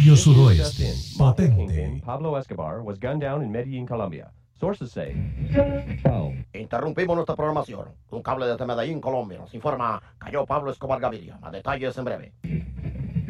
Radio Suroeste, potente. Pablo Escobar was gunned down in Medellín, Colombia. Sources say. Interrumpimos nuestra programación. Un cable desde Medellín, Colombia, nos informa cayó Pablo Escobar Gaviria. Más detalles en breve.